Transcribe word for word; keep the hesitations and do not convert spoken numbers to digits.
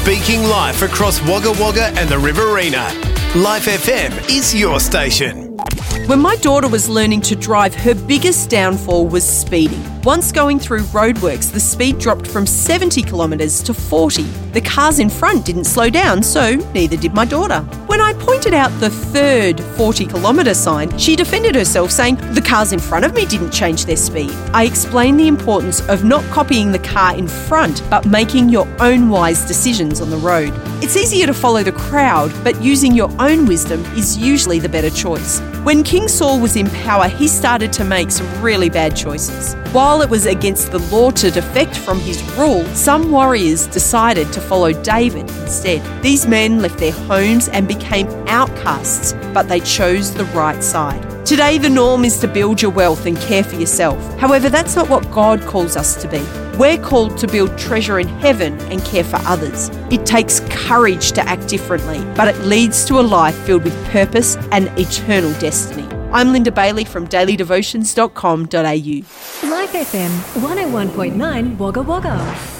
Speaking life across Wagga Wagga and the Riverina. Life F M is your station. When my daughter was learning to drive, her biggest downfall was speeding. Once going through roadworks, the speed dropped from seventy kilometres to forty. The cars in front didn't slow down, so neither did my daughter. When I pointed out the third forty kilometre sign, she defended herself, saying the cars in front of me didn't change their speed. I explained the importance of not copying the car in front, but making your own wise decisions on the road. It's easier to follow the crowd, but using your own wisdom is usually the better choice. When King Saul was in power, he started to make some really bad choices. While it was against the law to defect from his rule, some warriors decided to follow David instead. These men left their homes and became outcasts, but they chose the right side. Today, the norm is to build your wealth and care for yourself. However, that's not what God calls us to be. We're called to build treasure in heaven and care for others. It takes courage to act differently, but it leads to a life filled with purpose and eternal destiny. I'm Linda Bailey from daily devotions dot com dot a u. Life F M one oh one point nine Wagga Wagga.